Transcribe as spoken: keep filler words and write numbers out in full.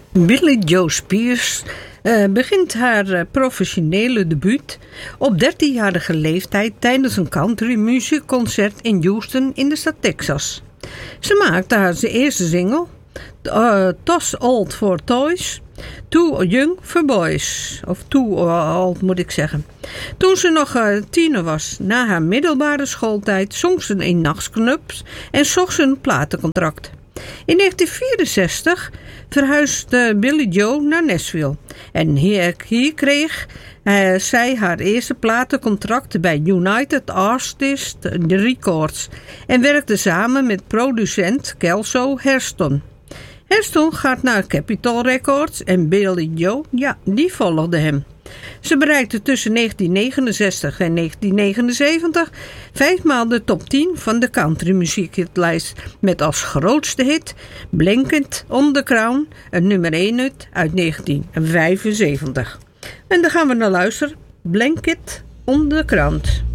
Billie Joe Spears uh, begint haar uh, professionele debuut op dertienjarige leeftijd tijdens een countrymuziekconcert in Houston in de staat Texas. Ze maakte haar eerste single, uh, Toss Old for Toys, Too Young for Boys. Of Too Old moet ik zeggen. Toen ze nog uh, tiener was, na haar middelbare schooltijd, zong ze in nachtclubs en zocht ze een platencontract. In negentien vierenzestig verhuisde Billie Joe naar Nashville. En hier, hier kreeg uh, zij haar eerste platencontract bij United Artists Records. En werkte samen met producent Kelso Hairston. Hairston gaat naar Capitol Records en Billie Joe, ja, die volgde hem. Ze bereikte tussen negentien negenenzestig en negentien negenenzeventig vijfmaal de top tien van de countrymuzieklijst met als grootste hit Blanket on the Crown, een nummer één hit uit negentien vijfenzeventig. En daar gaan we naar luisteren. Blanket on the Crown.